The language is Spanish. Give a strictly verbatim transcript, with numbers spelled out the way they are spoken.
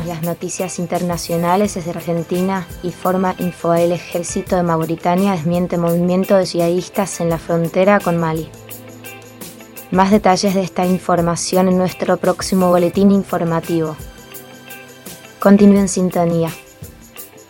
traemos las noticias internacionales desde Argentina y Forma Info. El ejército de Mauritania desmiente movimiento de yihadistas en la frontera con Mali. Más detalles de esta información en nuestro próximo boletín informativo. Continúe en sintonía.